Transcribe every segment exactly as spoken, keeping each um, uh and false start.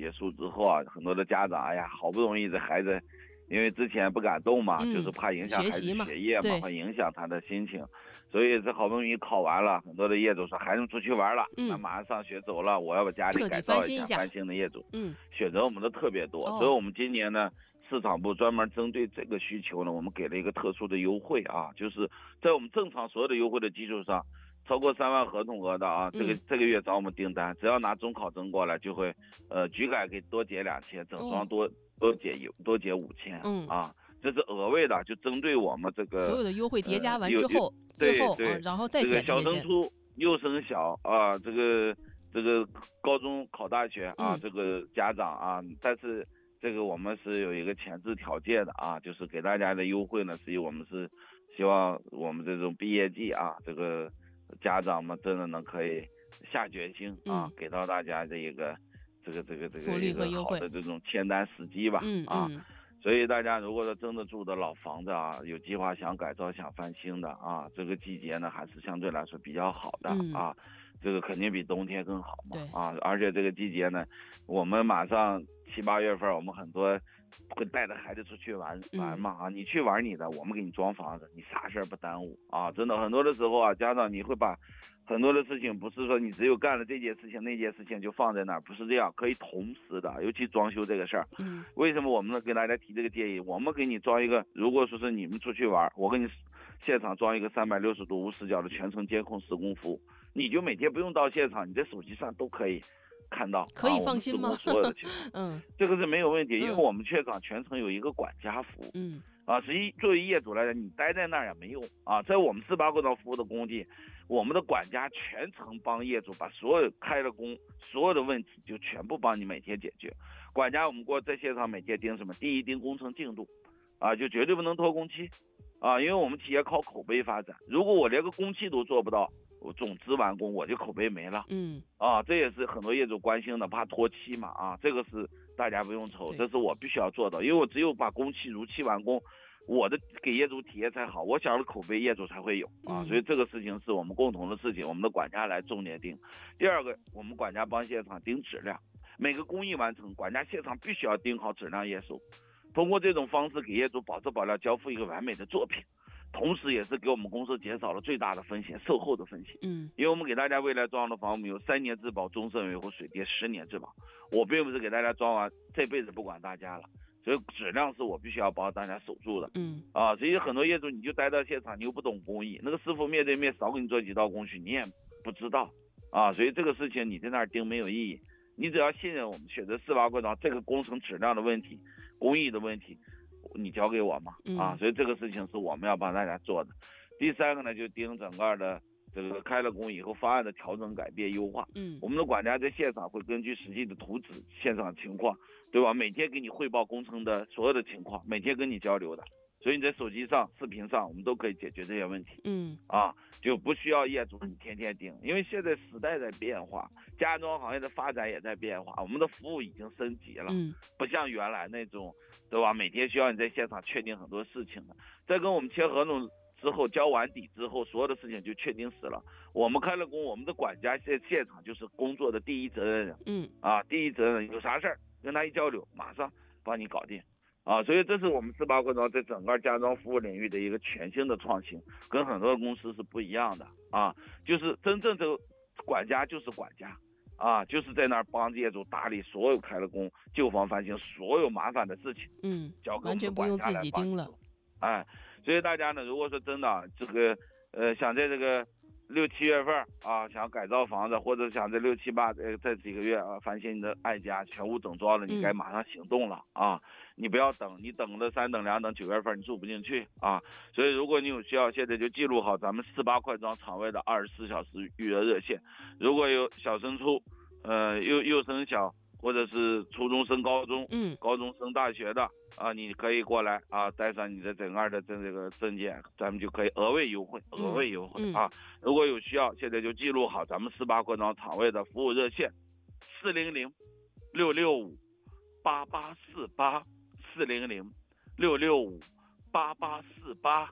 结束之后啊，很多的家长，哎呀，好不容易这孩子，因为之前不敢动嘛， 嗯、 就是怕影响孩子学业嘛， 会影响他的心情，所以这好不容易考完了，很多的业主说孩子出去玩了， 嗯、 那马上上学走了，我要把家里改造一下，翻新的业主， 嗯， 选择我们的特别多， 哦、 所以我们今年呢。市场部专门针对这个需求呢，我们给了一个特殊的优惠啊，就是在我们正常所有的优惠的基础上，超过三万合同额的啊，这个、 嗯、 这个月找我们订单，只要拿中考证过来，就会呃局改给多结两千，整装多、哦、多结有多结五千， 嗯啊，这是额外的，就针对我们这个所有的优惠叠加完之后，呃、最后对对、 啊，然后再减这个小升初、幼升小啊，这个这个高中考大学啊， 嗯、 这个家长啊，但是。这个我们是有一个前置条件的啊，就是给大家的优惠呢，是以我们是希望我们这种毕业季啊，这个家长们真的能可以下决心啊， 嗯、 给到大家这一个这个这个这个一个好的这种签单时机吧， 嗯啊。 嗯所以大家如果说真的住的老房子啊，有计划想改造想翻新的啊，这个季节呢还是相对来说比较好的、 嗯、 啊，这个肯定比冬天更好嘛， 对啊，而且这个季节呢，我们马上七八月份，我们很多会带着孩子出去玩玩嘛啊，你去玩你的，我们给你装房子，你啥事儿不耽误啊，真的很多的时候啊，家长你会把很多的事情不是说你只有干了这件事情那件事情就放在那儿，不是这样，可以同时的，尤其装修这个事儿， 嗯， 为什么我们呢给大家提这个建议？我们给你装一个，如果说是你们出去玩，我给你现场装一个三百六十度无死角的全程监控施工服务，你就每天不用到现场，你在手机上都可以看到， 可以放心吗？ 啊、所有的情况， 嗯， 这个是没有问题，因为我们现场全程有一个管家服务， 嗯。 啊，实际作为业主来讲，你待在那儿也没用啊。在我们四八过道服务的工地，我们的管家全程帮业主把所有开了工所有的问题就全部帮你每天解决。管家我们过在现场每天盯什么？第一盯工程进度，啊，就绝对不能拖工期，啊，因为我们企业靠口碑发展，如果我连个工期都做不到，我总值完工我就口碑没了， 嗯， 啊，这也是很多业主关心的，怕拖期嘛，啊，这个是大家不用愁，这是我必须要做到，因为我只有把工期如期完工，我的给业主体验才好，我想的口碑业主才会有啊，所以这个事情是我们共同的事情，我们的管家来重点盯。第二个，我们管家帮现场盯质量，每个工艺完成，管家现场必须要盯好质量验收，通过这种方式给业主保质保量，交付一个完美的作品。同时也是给我们公司减少了最大的风险，售后的风险。 嗯， 因为我们给大家未来装的房，我们有三年质保、终身维护、水电十年质保。我并不是给大家装完这辈子不管大家了，所以质量是我必须要帮大家守住的。 嗯， 啊，所以很多业主你就待到现场，你又不懂工艺，那个师傅面对面少给你做几道工序，你也不知道啊，所以这个事情你在那儿盯没有意义。你只要信任我们，选择四八过道，这个工程质量的问题、工艺的问题。你交给我嘛，啊，所以这个事情是我们要帮大家做的。第三个呢，就盯整个的这个开了工以后方案的调整、改变、优化。 嗯， 我们的管家在现场会根据实际的图纸、现场情况，对吧？每天给你汇报工程的所有的情况，每天跟你交流的。所以你在手机上、视频上，我们都可以解决这些问题。 嗯， 啊，就不需要业主你天天盯，因为现在时代在变化，家装行业的发展也在变化，我们的服务已经升级了， 嗯， 不像原来那种，对吧？每天需要你在现场确定很多事情的。在跟我们签合同之后，交完底之后，所有的事情就确定死了。我们开了工，我们的管家在现场就是工作的第一责任人。 嗯， 啊，第一责任人有啥事儿跟他一交流，马上帮你搞定。啊，所以这是我们四八过道在整个家装服务领域的一个全新的创新，跟很多公司是不一样的啊。就是真正这个管家就是管家啊，就是在那儿帮业主打理所有开了工、旧房翻新所有麻烦的事情， 嗯， 交给完全不用自己盯了。 哎，所以大家呢，如果说真的这个呃想在这个六七月份啊，想改造房子，或者想在六七八呃这几个月啊翻新你的爱家，全屋整装了，你该马上行动了啊！你不要等，你等了三等两等，九月份你住不进去啊！所以如果你有需要，现在就记录好咱们四八快装场外的二十四小时预约热线。如果有小升初，呃幼幼升小，或者是初中升高中， 嗯， 高中升大学的啊，你可以过来啊，带上你的整个的这这个证件，咱们就可以额外优惠，额外优惠、嗯、啊！如果有需要，现在就记录好咱们四八快装场外的服务热线：四零零六六五八八四八。四零零六六五八八四八，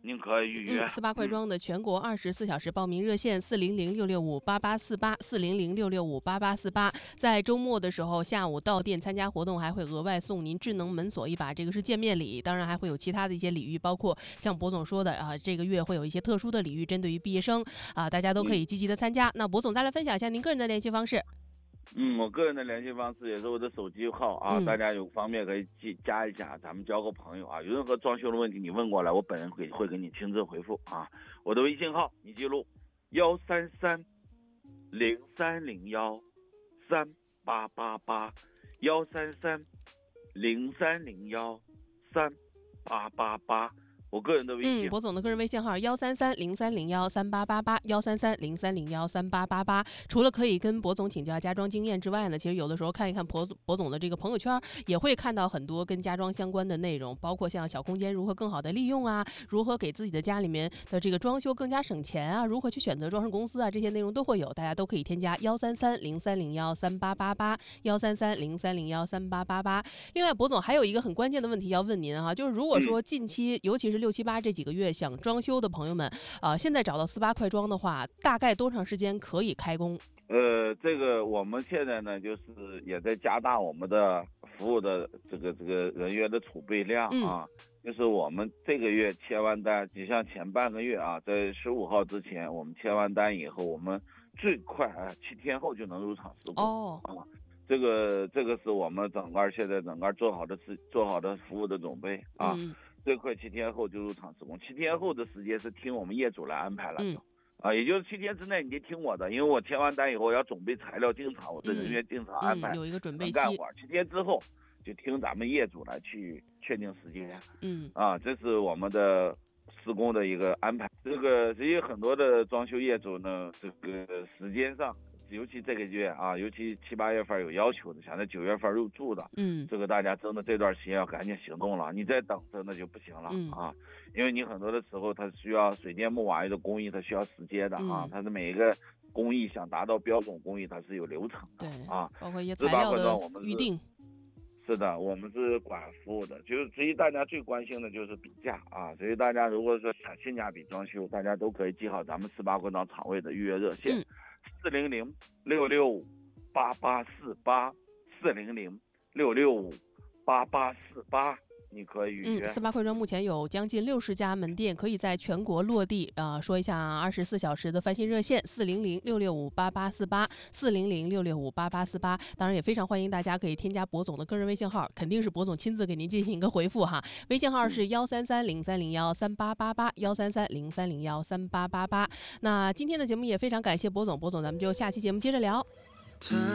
您可以预约。 嗯，四八快装的全国二十四小时报名热线四零零六六五八八四八四零零六六五八八四八，在周末的时候下午到店参加活动，还会额外送您智能门锁一把，这个是见面礼。当然还会有其他的一些礼遇，包括像博总说的啊，这个月会有一些特殊的礼遇，针对于毕业生啊，大家都可以积极的参加。嗯、那博总再来分享一下您个人的联系方式。 嗯，我个人的联系方式也是我的手机号啊， 嗯、 大家有方面可以加一下，咱们交个朋友啊。有任何装修的问题你问过来，我本人会会给你亲自回复啊。我的微信号你记录幺三三零三零幺三八八八幺三三零三零幺三八八八。我个人的微信， 嗯，博总的个人微信号幺三三零三零幺三八八八幺三三零三零幺三八八八。除了可以跟博总请教家装经验之外呢，其实有的时候看一看博总博总的这个朋友圈，也会看到很多跟家装相关的内容，包括像小空间如何更好的利用啊，如何给自己的家里面的这个装修更加省钱啊，如何去选择装饰公司啊，这些内容都会有，大家都可以添加幺三三零三零幺三八八八幺三三零三零幺三八八八。另外，博总还有一个很关键的问题要问您啊，就是如果说近期，尤其是六七八这几个月想装修的朋友们，呃，现在找到四八快装的话，大概多长时间可以开工？ 呃，这个我们现在呢，就是也在加大我们的服务的这个这个人员的储备量啊。嗯、就是我们这个月签完单，就像前半个月啊，在十五号之前，我们签完单以后，我们最快啊七天后就能入场施工。 哦啊，这个这个是我们整个现在整个做好的是做好的服务的准备啊。嗯，最快七天后就入场施工，七天后的时间是听我们业主来安排了的。嗯啊，也就是七天之内你得听我的，因为我签完单以后要准备材料进场，我的人员进场安排， 嗯嗯、有一个准备期。 干活，七天之后就听咱们业主来去确定时间。嗯，啊，这是我们的施工的一个安排。这个实际很多的装修业主呢，这个时间上，尤其这个月啊，尤其七八月份有要求的，想在九月份入住的，嗯，这个大家真的这段时间要赶紧行动了，你再等着那就不行了、嗯、啊，因为你很多的时候它需要水电木瓦的工艺，它需要时间的啊，嗯、它的每一个工艺想达到标准工艺，它是有流程的，对啊， 包括一些材料的预定。 是的，我们是管服务的，就是至于大家最关心的就是比价啊，所以大家如果说想性价比装修，大家都可以记好咱们四八快装厂位的预约热线。嗯四零零六六五八八四八四零零六六五八八四八，你可以预约。 嗯，四八快装目前有将近六十家门店，可以在全国落地。啊、呃，说一下二十四小时的翻新热线：四零零六六五八八四八四零零六六五八八四八。当然，也非常欢迎大家可以添加博总的个人微信号，肯定是博总亲自给您进行一个回复哈。微信号是幺三三零三零幺三八八八幺三三零三零幺三八八八。那今天的节目也非常感谢博总，博总咱们就下期节目接着聊。